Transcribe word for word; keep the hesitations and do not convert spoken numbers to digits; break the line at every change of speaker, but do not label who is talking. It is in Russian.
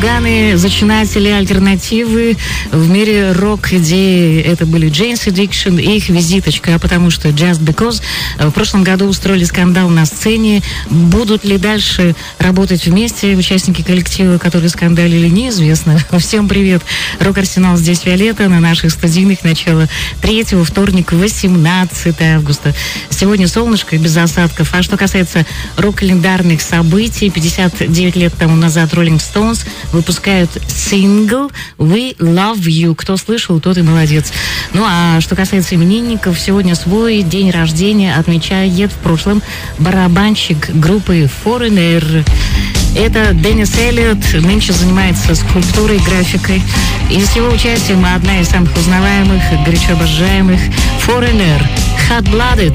Ганы, зачинатели альтернативы в мире рок-идеи. Это были Jane's Addiction и их визиточка, потому что Just Because в прошлом году устроили скандал на сцене. Будут ли дальше работать вместе участники коллектива, которые скандалили, неизвестно. Всем привет. Рок-арсенал, здесь Виолетта, на наших студийных, начало третьего, вторник, восемнадцатое августа. Сегодня солнышко без осадков. А что касается рок-календарных событий, пятьдесят девять лет тому назад Rolling Stones выпускают сингл «We Love You». Кто слышал, тот и молодец. Ну, а что касается именинников, сегодня свой день рождения отмечает в прошлом барабанщик группы Foreigner. Это Деннис Эллиот, нынче занимается скульптурой, графикой. И с его участием одна из самых узнаваемых, горячо обожаемых Foreigner, Hot Blooded.